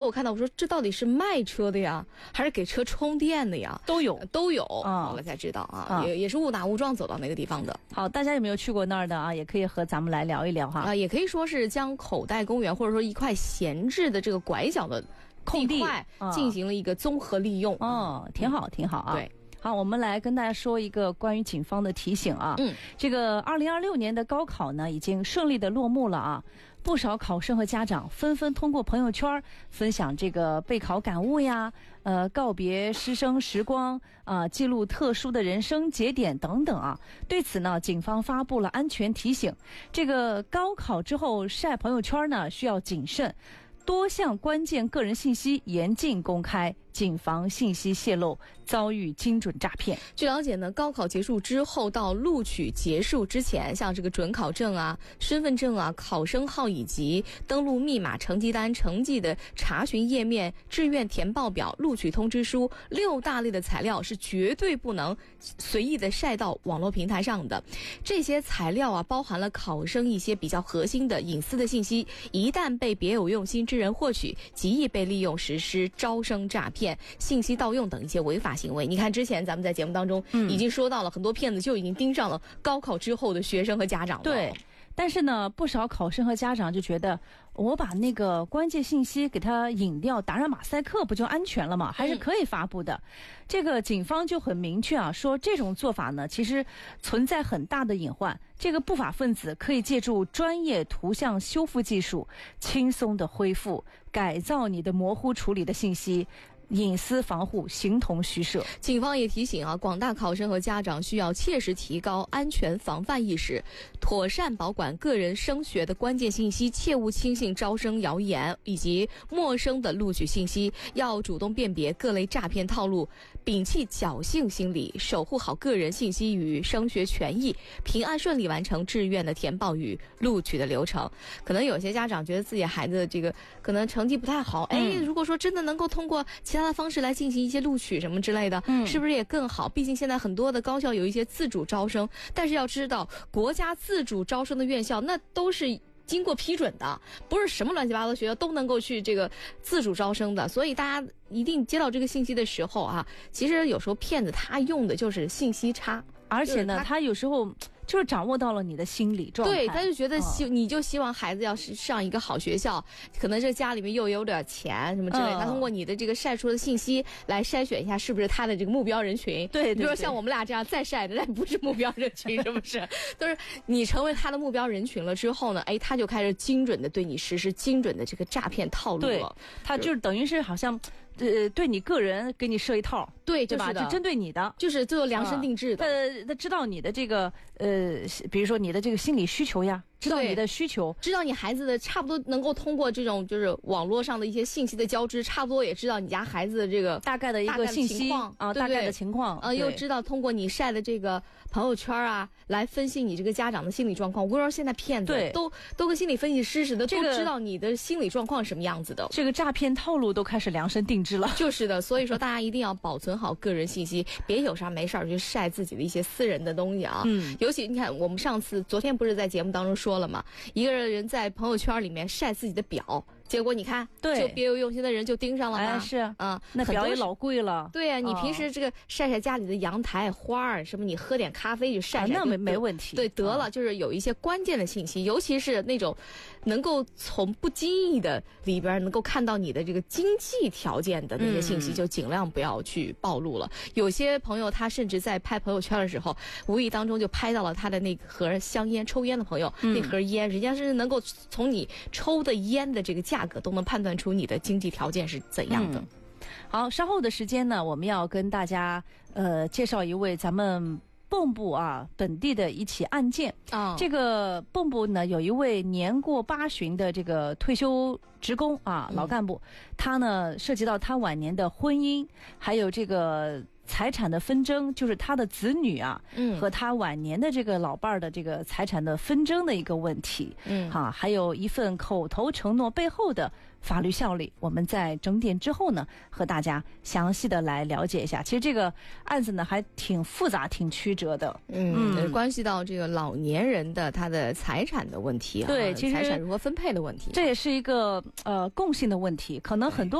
我看到我说这到底是卖车的呀，还是给车充电的呀？ 都有后来才知道啊，也是误打误撞走到那个地方的。 好，大家有没有去过那儿的啊？也可以和咱们来聊一聊哈。 也可以说是将口袋公园或者说一块闲置的这个拐角的空地进行了一个综合利用。 挺好啊。 对。 好，我们来跟大家说一个关于警方的提醒啊。这个2026年的高考呢，已经顺利的落幕了啊。不少考生和家长纷纷通过朋友圈分享这个备考感悟呀，告别师生时光啊，记录特殊的人生节点等等啊。对此呢，警方发布了安全提醒，这个高考之后晒朋友圈呢，需要谨慎。多项关键个人信息严禁公开，谨防信息泄露遭遇精准诈骗。 据了解呢，高考结束之后到录取结束之前，像这个准考证啊、身份证啊、考生号以及登录密码、成绩单、成绩的查询页面、志愿填报表、录取通知书6大类的材料是绝对不能随意的晒到网络平台上的。这些材料啊，包含了考生一些比较核心的隐私的信息，一旦被别有用心之人获取，极易被利用实施招生诈骗、信息盗用等一些违法行为。你看之前咱们在节目当中已经说到了，很多骗子就已经盯上了高考之后的学生和家长了。 对，但是呢，不少考生和家长就觉得，我把那个关键信息给它隐掉，打上马赛克，不就安全了吗？还是可以发布的。这个警方就很明确啊，说这种做法呢，其实存在很大的隐患。这个不法分子可以借助专业图像修复技术，轻松的恢复、改造你的模糊处理的信息。隐私防护形同虚设。 警方也提醒啊，广大考生和家长需要切实提高安全防范意识，妥善保管个人升学的关键信息，切勿轻信招生谣言以及陌生的录取信息，要主动辨别各类诈骗套路，摒弃侥幸心理，守护好个人信息与升学权益，平安顺利完成志愿的填报与录取的流程。可能有些家长觉得自己孩子这个可能成绩不太好，如果说真的能够通过其他的方式来进行一些录取什么之类的，是不是也更好？毕竟现在很多的高校有一些自主招生，但是要知道国家自主招生的院校那都是经过批准的，不是什么乱七八糟的学校都能够去这个自主招生的。所以大家一定接到这个信息的时候啊，其实有时候骗子他用的就是信息差， 而且呢，他有时候就是掌握到了你的心理状态。 对，他就觉得你就希望孩子要是上一个好学校，可能这家里面又有点钱什么之类的，他通过你的这个晒出的信息来筛选一下是不是他的这个目标人群。 对， 比如说像我们俩这样再晒的，那不是目标人群，是不是？都是你成为他的目标人群了之后呢，他就开始精准的对你实施精准的这个诈骗套路了。 对，他就是等于是好像对你个人给你设一套， 对吧？就针对你的， 就是最后量身定制的。 他知道你的这个比如说你的这个心理需求呀，知道你的需求， 知道你孩子的差不多能够通过这种就是网络上的一些信息的交织，差不多也知道你家孩子的这个大概的一个信息啊，大概的情况， 又知道通过你晒的这个朋友圈啊，来分析你这个家长的心理状况。我跟你说，现在骗子都跟心理分析师似的，都知道你的心理状况什么样子的。 这个诈骗套路都开始量身定制了。 就是的，所以说大家一定要保存好个人信息，别有啥没事去晒自己的一些私人的东西啊。尤其你看，我们昨天不是在节目当中说了吗？一个人在朋友圈里面晒自己的表，结果你看，就别有用心的人就盯上了嘛。 是啊，那表也老贵了。 对啊，你平时这个晒晒家里的阳台花儿什么，你喝点咖啡就晒晒， 那没问题。 对，得了，就是有一些关键的信息，尤其是那种能够从不经意的里边能够看到你的这个经济条件的那些信息，就尽量不要去暴露了。有些朋友他甚至在拍朋友圈的时候，无意当中就拍到了他的那盒香烟，抽烟的朋友那盒烟，人家是能够从你抽的烟的这个价格都能判断出你的经济条件是怎样的。 好，稍后的时间呢，我们要跟大家介绍一位咱们蚌埠本地的一起案件。这个蚌埠呢，有一位年过80的这个退休职工老干部，他呢涉及到他晚年的婚姻，还有这个财产的纷争，就是他的子女和他晚年的这个老伴儿的这个财产的纷争的一个问题。还有一份口头承诺背后的法律效力。我们在整点之后呢，和大家详细的来了解一下。其实这个案子呢还挺复杂挺曲折的， 关系到这个老年人的他的财产的问题， 对，其实财产如何分配的问题， 这也是一个共性的问题。可能很多